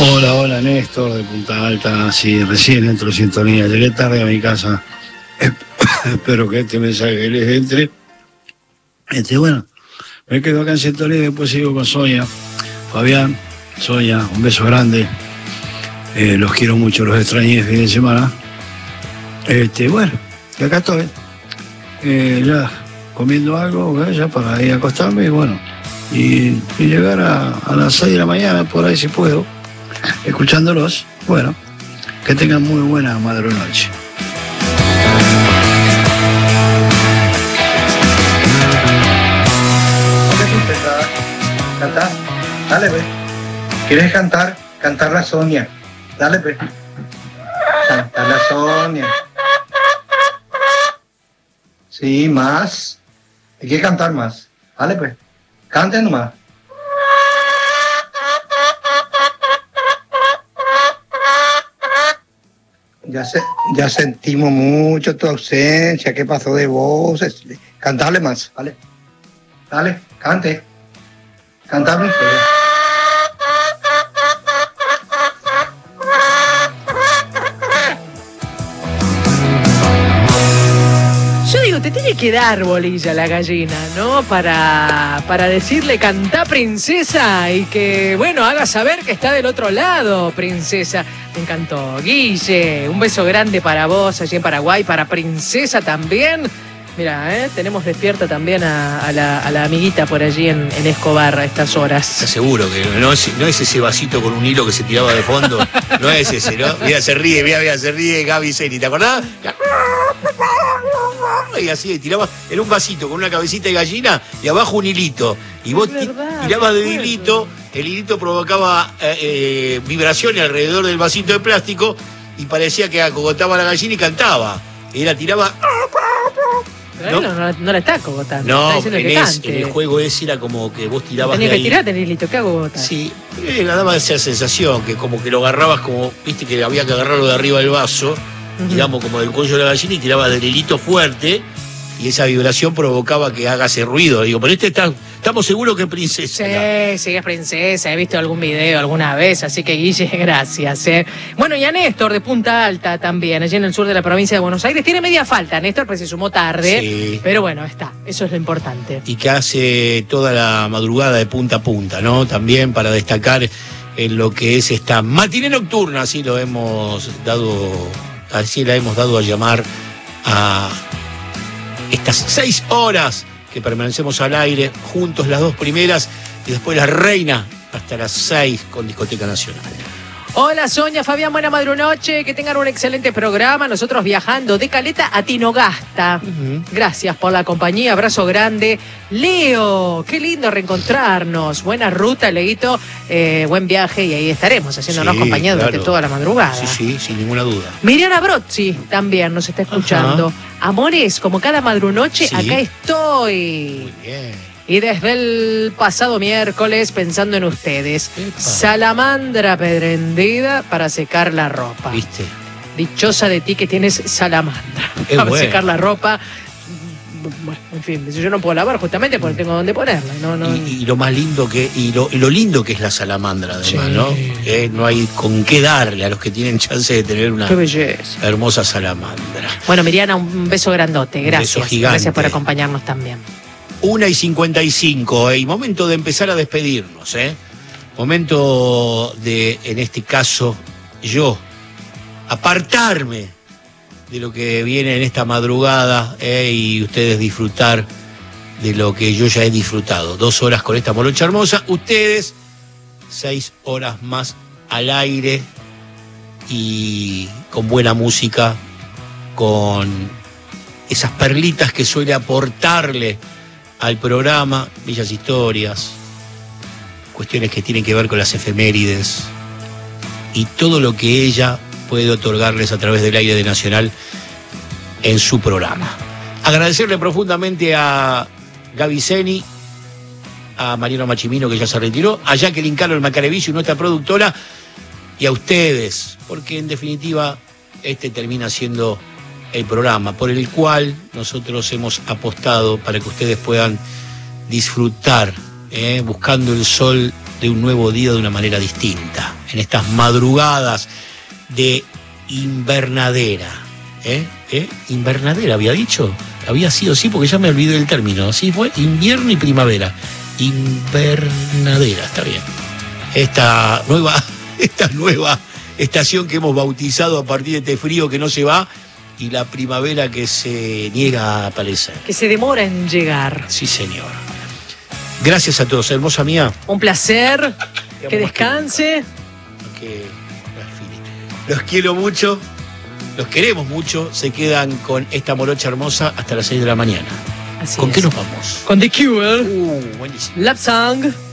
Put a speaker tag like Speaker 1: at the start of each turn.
Speaker 1: Hola, hola Néstor de Punta Alta, sí, recién entro en sintonía, llegué tarde a mi casa, espero que este mensaje les entre. Bueno, me quedo acá en sintonía y después sigo con Sonia, Fabián, Sonia, un beso grande, los quiero mucho, los extrañé el fin de semana. Bueno, que acá estoy, ya comiendo algo, ya para ir a acostarme, y bueno, y llegar a las 6 de la mañana, por ahí si puedo, escuchándolos. Bueno, que tengan muy buena madrugada.
Speaker 2: Cantar, dale, ve. ¿Quieres cantar? Cantar la Sonia. Dale, ve. Cantar la Sonia. Sí, más. Hay que cantar más. Dale, pues. Cante nomás. Ya sentimos mucho tu ausencia. ¿Qué pasó de voces? Cantarle más, ¿vale? Dale, cante. Cantarme.
Speaker 3: Yo digo, te tiene que dar bolilla la gallina, ¿no? Para decirle cantá princesa y que, bueno, haga saber que está del otro lado, princesa. Me encantó. Guille, un beso grande para vos allí en Paraguay, para princesa también. Mira, tenemos despierta también a la amiguita por allí en Escobar a estas horas.
Speaker 4: Te aseguro que no es ese vasito con un hilo que se tiraba de fondo. No es ese, ¿no? Mira, se ríe Gaby Seni, ¿te acordás? Y así, tiraba, era un vasito con una cabecita de gallina y abajo un hilito. Y vos tirabas del hilito, el hilito provocaba vibraciones alrededor del vasito de plástico y parecía que acogotaba la gallina y cantaba. Y la tiraba...
Speaker 3: Pero no la está cogotando.
Speaker 4: No,
Speaker 3: está diciendo
Speaker 4: en el juego ese era como que vos tirabas
Speaker 3: Tenía
Speaker 4: de
Speaker 3: que
Speaker 4: ahí.
Speaker 3: tirar, tenés listo, ¿qué hago botar?
Speaker 4: Sí, daba esa sensación, que como que lo agarrabas como, viste que había que agarrarlo de arriba del vaso, digamos como del cuello de la gallina y tirabas del hilito fuerte y esa vibración provocaba que haga ese ruido. Digo, pero estamos seguros que es princesa.
Speaker 3: Sí, es princesa, he visto algún video alguna vez, así que Guille, gracias. Bueno, y a Néstor de Punta Alta también, allí en el sur de la provincia de Buenos Aires. Tiene media falta, Néstor, pues se sumó tarde, sí. Pero bueno, está, eso es lo importante.
Speaker 4: Y que hace toda la madrugada de punta a punta, ¿no? También para destacar en lo que es esta matiné nocturna, así la hemos dado a llamar a estas 6 horas que permanecemos al aire, juntos las 2 primeras y después la reina hasta las 6 con Discoteca Nacional.
Speaker 3: Hola Sonia, Fabián, buena madrunoche, que tengan un excelente programa, nosotros viajando de Caleta a Tinogasta. Gracias por la compañía, abrazo grande. Leo, qué lindo reencontrarnos, buena ruta, Leito, buen viaje y ahí estaremos haciéndonos compañía durante toda la madrugada.
Speaker 4: Sí, sin ninguna duda.
Speaker 3: Miriana Brozzi también nos está escuchando. Amores, como cada madrunoche, acá estoy.
Speaker 4: Muy bien.
Speaker 3: Y desde el pasado miércoles pensando en ustedes. Salamandra prendida para secar la ropa.
Speaker 4: ¿Viste?
Speaker 3: Dichosa de ti que tienes salamandra para secar la ropa. Bueno, en fin, yo no puedo lavar justamente porque tengo donde ponerla.
Speaker 4: Y lo más lindo lo lindo que es la salamandra, además, ¿no? No hay con qué darle a los que tienen chance de tener una hermosa salamandra.
Speaker 3: Bueno, Miriana, un beso grandote. Gracias.
Speaker 4: Un beso gigante.
Speaker 3: Gracias por acompañarnos también.
Speaker 4: 1:55, y momento de empezar a despedirnos, momento de, en este caso, yo apartarme de lo que viene en esta madrugada y ustedes disfrutar de lo que yo ya he disfrutado. 2 horas con esta morocha hermosa, ustedes 6 horas más al aire y con buena música, con esas perlitas que suele aportarle al programa, bellas historias, cuestiones que tienen que ver con las efemérides y todo lo que ella puede otorgarles a través del aire de Nacional en su programa. Agradecerle profundamente a Gaby Seni, a Mariano Machimino, que ya se retiró, a Jacqueline Calo, el Macarevicio, nuestra productora, y a ustedes, porque en definitiva este termina siendo el programa por el cual nosotros hemos apostado para que ustedes puedan disfrutar, buscando el sol de un nuevo día de una manera distinta, en estas madrugadas de invernadera. Invernadera, había dicho. Había sido, sí, porque ya me olvidé del término. Así fue, invierno y primavera. Invernadera, está bien. Esta nueva estación que hemos bautizado a partir de este frío que no se va y la primavera que se niega a aparecer.
Speaker 3: Que se demora en llegar.
Speaker 4: Sí, señor. Gracias a todos, hermosa mía.
Speaker 3: Un placer. Que descanse.
Speaker 4: Los quiero mucho. Los queremos mucho. Se quedan con esta morocha hermosa hasta las 6 de la mañana.
Speaker 3: Así
Speaker 4: ¿Con
Speaker 3: es.
Speaker 4: qué nos vamos?
Speaker 3: Con The Cure.
Speaker 4: Buenísimo.
Speaker 3: Love Song.